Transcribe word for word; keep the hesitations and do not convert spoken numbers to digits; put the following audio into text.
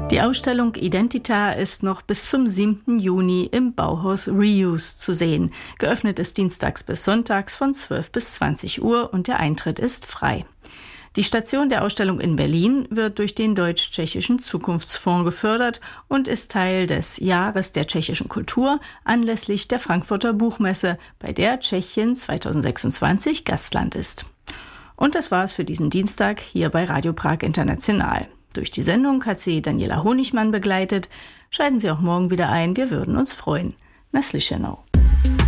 Die Ausstellung Identita ist noch bis zum siebten Juni im Bauhaus Reuse zu sehen. Geöffnet ist dienstags bis sonntags von zwölf bis zwanzig Uhr und der Eintritt ist frei. Die Station der Ausstellung in Berlin wird durch den Deutsch-Tschechischen Zukunftsfonds gefördert und ist Teil des Jahres der tschechischen Kultur anlässlich der Frankfurter Buchmesse, bei der Tschechien zweitausendsechsundzwanzig Gastland ist. Und das war's für diesen Dienstag hier bei Radio Prag International. Durch die Sendung hat sie Daniela Honigmann begleitet. Schalten Sie auch morgen wieder ein, wir würden uns freuen. Na slyšenou.